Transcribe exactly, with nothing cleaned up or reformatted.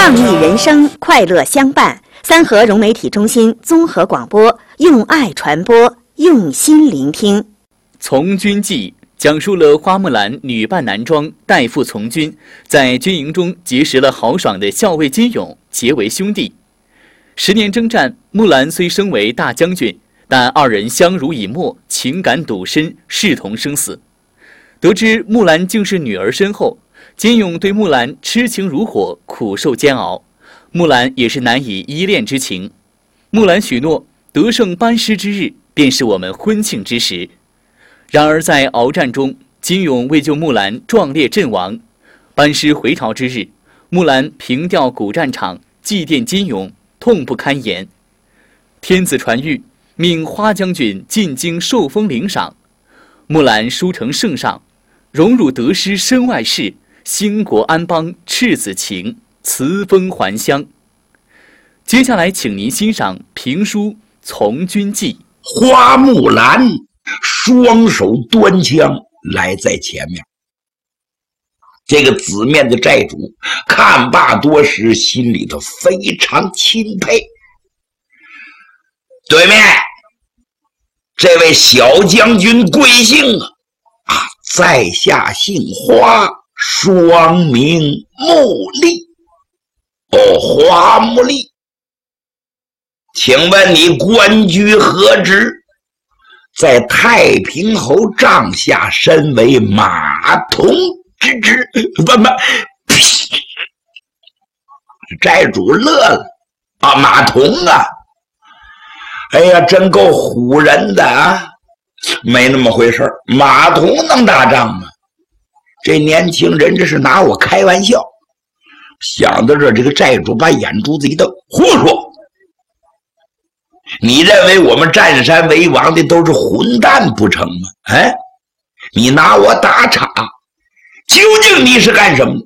创意人生，快乐相伴。三河融媒体中心综合广播，用爱传播，用心聆听。 从军记讲述了花木兰女扮男装代父从军，在军营中结识了豪爽的校尉金勇，结为兄弟。十年征战，木兰虽升为大将军，但二人相濡以沫，情感笃深，视同生死。得知木兰竟是女儿身后，金勇对木兰痴情如火，苦受煎熬。木兰也是难以依恋之情。木兰许诺，得胜班师之日，便是我们婚庆之时。然而在鏖战中，金勇为救木兰壮烈阵亡。班师回朝之日，木兰凭吊古战场，祭奠金勇，痛不堪言。天子传谕，命花将军进京受封领赏。木兰书呈圣上，荣辱得失身外事，兴国安邦赤子情，辞封还乡。接下来请您欣赏评书《从军记》。 花木兰双手端枪来在前面，这个紫面的寨主看罢多时，心里头非常钦佩。对面这位小将军贵姓啊？啊，在下姓花，双名木丽。哦，花木丽，请问你官居何职？在太平侯帐下，身为马童之职。不不，寨主乐了啊，马童啊！哎呀，真够唬人的啊！没那么回事，马童能打仗吗？这年轻人这是拿我开玩笑。想到这，这个寨主把眼珠子一瞪：胡说！你认为我们占山为王的都是混蛋不成吗？哎，你拿我打岔，究竟你是干什么？